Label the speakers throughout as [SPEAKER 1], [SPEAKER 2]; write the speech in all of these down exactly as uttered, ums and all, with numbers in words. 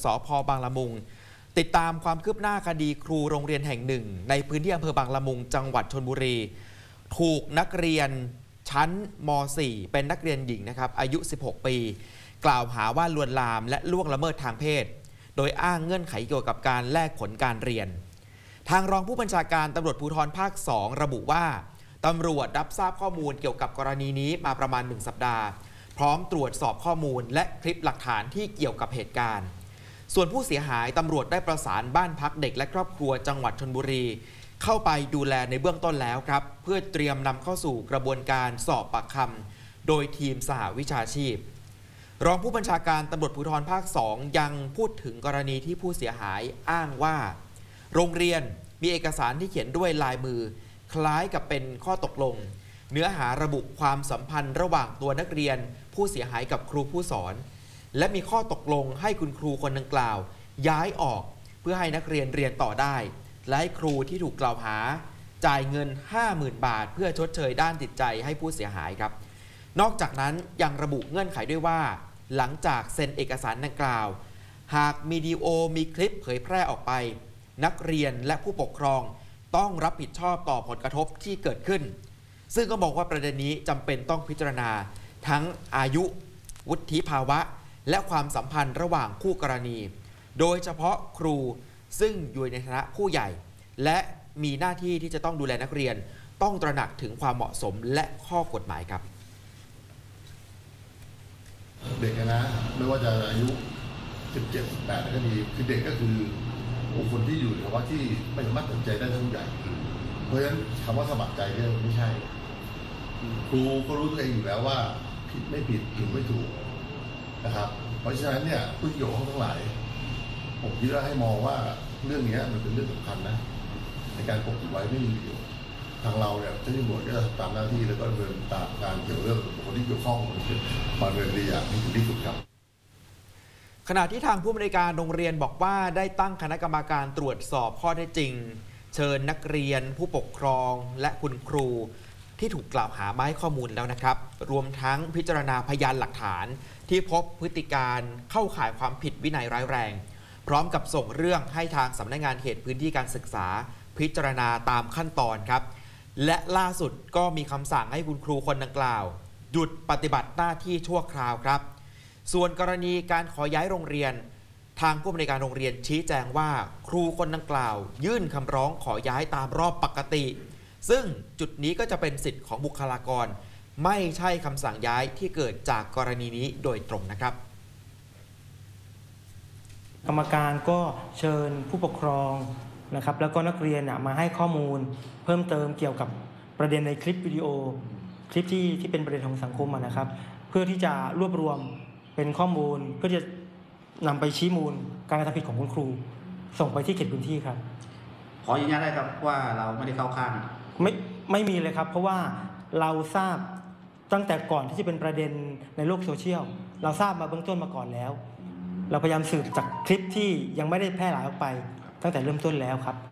[SPEAKER 1] สภ.บางละมุงติดตามความคืบหน้าคดีครูโรงเรียนแห่งหนึ่งในพื้นที่อำเภอบางละมุงจังหวัดชลบุรีถูกนักเรียนชั้นม .สี่ เป็นนักเรียนหญิงนะครับอายุสิบหกปีกล่าวหาว่าลวนลามและล่วงละเมิดทางเพศโดยอ้างเงื่อนไขเกี่ยวกับการแลกผลการเรียนทางรองผู้บัญชาการตำรวจภูธรภาคสองระบุว่าตำรวจรับทราบข้อมูลเกี่ยวกับกรณีนี้มาประมาณหนึ่งสัปดาห์พร้อมตรวจสอบข้อมูลและคลิปหลักฐานที่เกี่ยวกับเหตุการณ์ส่วนผู้เสียหายตำรวจได้ประสานบ้านพักเด็กและครอบครัวจังหวัดชลบุรีเข้าไปดูแลในเบื้องต้นแล้วครับเพื่อเตรียมนำเข้าสู่กระบวนการสอบปากคำโดยทีมสหวิชาชีพรองผู้บัญชาการตำรวจภูธรภาคสองยังพูดถึงกรณีที่ผู้เสียหายอ้างว่าโรงเรียนมีเอกสารที่เขียนด้วยลายมือคล้ายกับเป็นข้อตกลงเนื้อหาระบุความสัมพันธ์ระหว่างตัวนักเรียนผู้เสียหายกับครูผู้สอนและมีข้อตกลงให้คุณครูคนดังกล่าวย้ายออกเพื่อให้นักเรียนเรียนต่อได้และให้ครูที่ถูกกล่าวหาจ่ายเงิน ห้าหมื่น บาทเพื่อชดเชยด้านจิตใจให้ผู้เสียหายครับนอกจากนั้นยังระบุเงื่อนไขด้วยว่าหลังจากเซ็นเอกสารดังกล่าวหากมีวิดีโอมีคลิปเผยแพร่ออกไปนักเรียนและผู้ปกครองต้องรับผิดชอบต่อผลกระทบที่เกิดขึ้นซึ่งก็บอกว่าประเด็นนี้จำเป็นต้องพิจารณาทั้งอายุวุฒิภาวะและความสัมพันธ์ระหว่างคู่กรณีโดยเฉพาะครูซึ่งอยู่ในฐานะผู้ใหญ่และมีหน้าที่ที่จะต้องดูแลนักเรียนต้องตระหนักถึงความเหมาะสมและข้อกฎหมายครับ
[SPEAKER 2] เด็กนะไม่ว่าจะอายุสิบเจ็ด สิบแปดก็ดีคือเด็กก็คือคนที่อยู่ในภาวะที่ไม่สามารถตัดใจได้ทั้งผู้ใหญ่เพราะฉะนั้นคำว่าสมัครใจเนี่ยไม่ใช่ครูก็รู้ตัวเองอยู่แล้วว่าผิดไม่ผิดถูกไม่ถูกนะครับเพราะฉะนั้นเนี่ยผู้เกี่ยวข้องทั้งหลายผมคิดว่าให้มองว่าเรื่องนี้มันเป็นเรื่องสำคัญนะในการปกปิดไว้ไม่มีประโยชน์ทางเราเนี่ยเจ้าหน้าที่ตำรวจก็จะตามหน้าที่แล้วก็ดำเนินตามการเกี่ยวเรื่องคนที่เกี่ยวข้องมาดำเนินคดีอย่างที่ถึงที่สุดครับ
[SPEAKER 1] ขณะที่ทางผู้อำนวยการโรงเรียนบอกว่าได้ตั้งคณะกรรมการตรวจสอบข้อเท็จจริงเชิญนักเรียนผู้ปกครองและคุณครูที่ถูกกล่าวหามาให้ข้อมูลแล้วนะครับรวมทั้งพิจารณาพยานหลักฐานที่พบพฤติการเข้าข่ายความผิดวินัยร้ายแรงพร้อมกับส่งเรื่องให้ทางสำนักงานเขตพื้นที่การศึกษาพิจารณาตามขั้นตอนครับและล่าสุดก็มีคำสั่งให้คุณครูคนดังกล่าวหยุดปฏิบัติหน้าที่ชั่วคราวครับส่วนกรณีการขอย้ายโรงเรียนทางผู้อำนวยการโรงเรียนชี้แจงว่าครูคนดังกล่าวยื่นคำร้องขอย้ายตามรอบปกติซึ่งจุดนี้ก็จะเป็นสิทธิ์ของบุคลากรไม่ใช่คำสั่งย้ายที่เกิดจากกรณีนี้โดยตรงนะครับ
[SPEAKER 3] กรรมการก็เชิญผู้ปกครองนะครับแล้วก็นักเรียนมาให้ข้อมูลเพิ่มเติมเกี่ยวกับประเด็นในคลิปวิดีโอคลิปที่ที่เป็นประเด็นของสังคมนะครับเพื่อที่จะรวบรวมเป็นข้อมูลเพื่อจะนำไปชี้มูลการกระทำผิดของคุณครูส่งไปที่เขตพื้นที่ครับ
[SPEAKER 4] ขอยืนยันได้ครับว่าเราไม่ได้เข้าข้าง
[SPEAKER 3] ไม่ไม่มีเลยครับเพราะว่าเราทราบตั้งแต่ก่อนที่จะเป็นประเด็นในโลกโซเชียลเราทราบมาเบื้องต้นมาก่อนแล้วเราพยายามสืบจากคลิปที่ยังไม่ได้แพร่หลายออกไปตั้งแต่เริ่มต้นแล้วครับ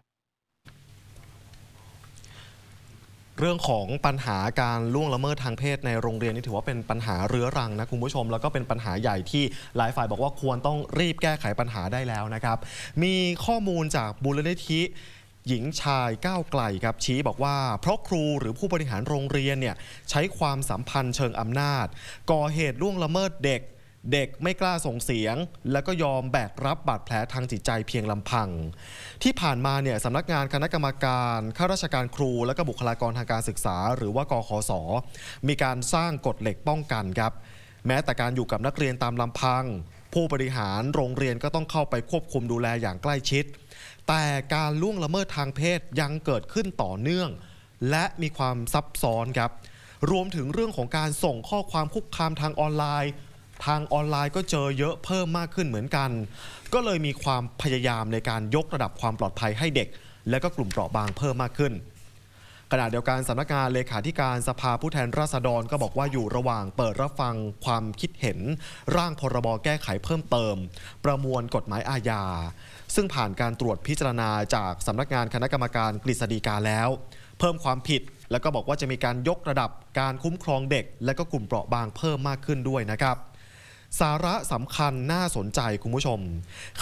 [SPEAKER 5] เรื่องของปัญหาการล่วงละเมิดทางเพศในโรงเรียนนี่ถือว่าเป็นปัญหาเรื้อรังนะคุณผู้ชมแล้วก็เป็นปัญหาใหญ่ที่หลายฝ่ายบอกว่าควรต้องรีบแก้ไขปัญหาได้แล้วนะครับมีข้อมูลจากมูลนิธิหญิงชายก้าวไกลครับชี้บอกว่าเพราะครูหรือผู้บริหารโรงเรียนเนี่ยใช้ความสัมพันธ์เชิงอำนาจก่อเหตุล่วงละเมิดเด็กเด็กไม่กล้าส่งเสียงแล้วก็ยอมแบกรับบาดแผลทางจิตใจเพียงลำพังที่ผ่านมาเนี่ยสำนักงานคณะกรรมการข้าราชการครูและก็บุคลากรทางการศึกษาหรือว่ากขส.มีการสร้างกฎเหล็กป้องกันครับแม้แต่การอยู่กับนักเรียนตามลำพังผู้บริหารโรงเรียนก็ต้องเข้าไปควบคุมดูแลอย่างใกล้ชิดแต่การล่วงละเมิดทางเพศยังเกิดขึ้นต่อเนื่องและมีความซับซ้อนครับรวมถึงเรื่องของการส่งข้อความคุกคามทางออนไลน์ทางออนไลน์ก็เจอเยอะเพิ่มมากขึ้นเหมือนกันก็เลยมีความพยายามในการยกระดับความปลอดภัยให้เด็กและก็กลุ่มเปราะบางเพิ่มมากขึ้นขณะเดียวกันสำนักงานเลขาธิการสภาผู้แทนราษฎรก็บอกว่าอยู่ระหว่างเปิดรับฟังความคิดเห็นร่างพรบแก้ไขเพิ่มเติมประมวลกฎหมายอาญาซึ่งผ่านการตรวจพิจารณาจากสำนักงานคณะกรรมการกฤษฎีกาแล้วเพิ่มความผิดแล้วก็บอกว่าจะมีการยกระดับการคุ้มครองเด็กและก็กลุ่มเปราะบางเพิ่มมากขึ้นด้วยนะครับสาระสำคัญน่าสนใจคุณผู้ชม